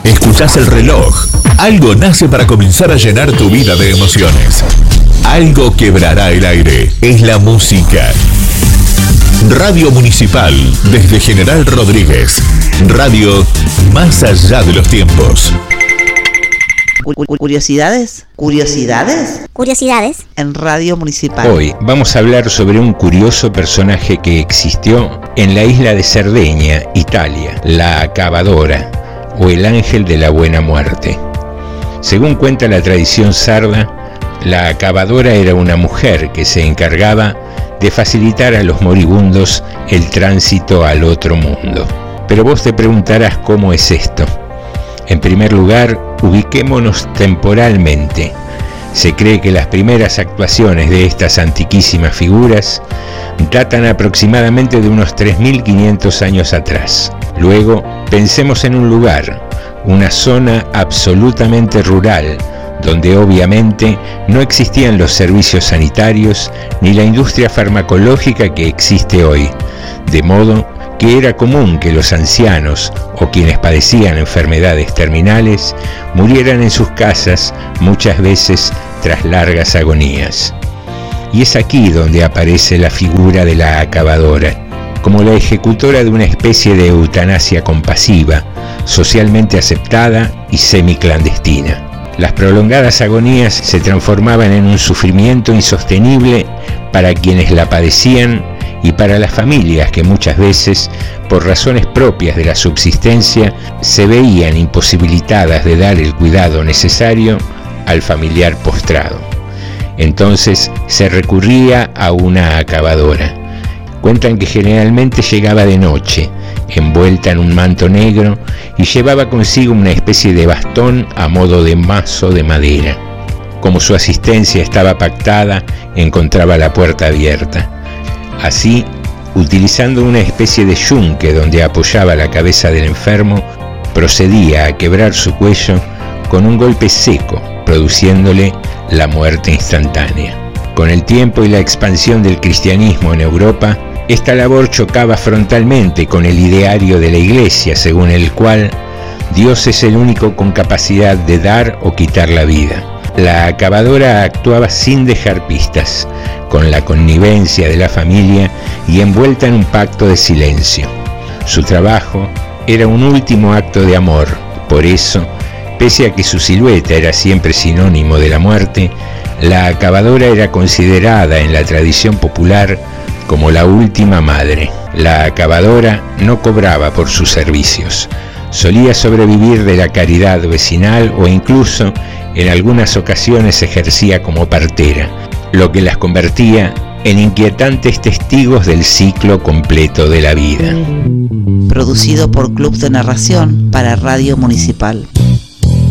Escuchás el reloj. Algo nace para comenzar a llenar tu vida de emociones. Algo quebrará el aire. Es la música. Radio Municipal, desde General Rodríguez. Radio más allá de los tiempos. ¿Curiosidades? ¿Curiosidades? ¿Curiosidades? En Radio Municipal. Hoy vamos a hablar sobre un curioso personaje que existió en la isla de Cerdeña, Italia, la Acabadora, o el ángel de la buena muerte. Según cuenta la tradición sarda, la Acabadora era una mujer que se encargaba de facilitar a los moribundos el tránsito al otro mundo. Pero vos te preguntarás cómo es esto. En primer lugar, ubiquémonos temporalmente. Se cree que las primeras actuaciones de estas antiquísimas figuras datan aproximadamente de unos 3.500 años atrás. Luego, pensemos en un lugar, una zona absolutamente rural, donde obviamente no existían los servicios sanitarios ni la industria farmacológica que existe hoy, de modo que era común que los ancianos o quienes padecían enfermedades terminales murieran en sus casas, muchas veces tras largas agonías. Y es aquí donde aparece la figura de la Acabadora, como la ejecutora de una especie de eutanasia compasiva, socialmente aceptada y semiclandestina. Las prolongadas agonías se transformaban en un sufrimiento insostenible para quienes la padecían y para las familias que muchas veces, por razones propias de la subsistencia, se veían imposibilitadas de dar el cuidado necesario al familiar postrado. Entonces se recurría a una acabadora. Cuentan que generalmente llegaba de noche, envuelta en un manto negro, y llevaba consigo una especie de bastón a modo de mazo de madera. Como su asistencia estaba pactada, encontraba la puerta abierta. Así, utilizando una especie de yunque donde apoyaba la cabeza del enfermo, procedía a quebrar su cuello con un golpe seco, produciéndole la muerte instantánea. Con el tiempo y la expansión del cristianismo en Europa, esta labor chocaba frontalmente con el ideario de la Iglesia, según el cual Dios es el único con capacidad de dar o quitar la vida. La acabadora actuaba sin dejar pistas, con la connivencia de la familia y envuelta en un pacto de silencio. Su trabajo era un último acto de amor. Por eso, pese a que su silueta era siempre sinónimo de la muerte, la acabadora era considerada en la tradición popular como la última madre. La acabadora no cobraba por sus servicios. Solía sobrevivir de la caridad vecinal o incluso en algunas ocasiones ejercía como partera, lo que las convertía en inquietantes testigos del ciclo completo de la vida. Producido por Club de Narración para Radio Municipal.